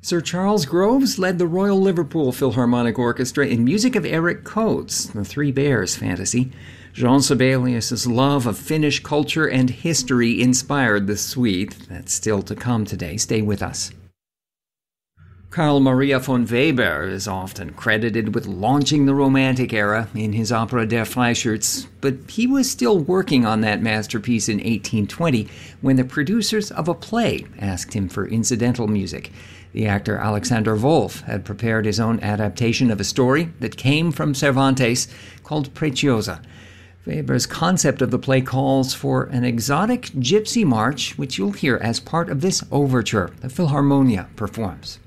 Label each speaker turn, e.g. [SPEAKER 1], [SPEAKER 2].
[SPEAKER 1] Sir Charles Groves led the Royal Liverpool Philharmonic Orchestra in music of Eric Coates, the Three Bears fantasy. Jean Sibelius' love of Finnish culture and history inspired the suite. That's still to come today. Stay with us. Carl Maria von Weber is often credited with launching the Romantic era in his opera Der Freischütz, but he was still working on that masterpiece in 1820 when the producers of a play asked him for incidental music. The actor Alexander Wolff had prepared his own adaptation of a story that came from Cervantes called Preciosa. Weber's concept of the play calls for an exotic gypsy march, which you'll hear as part of this overture the Philharmonia performs.